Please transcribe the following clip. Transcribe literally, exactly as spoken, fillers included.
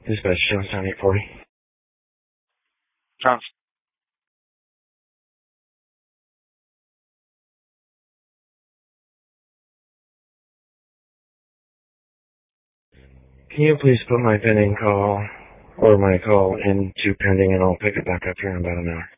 Dispatch, Johnstown eight forty. Johnson. Can you please put my pending call or my call into pending and I'll pick it back up here in about an hour?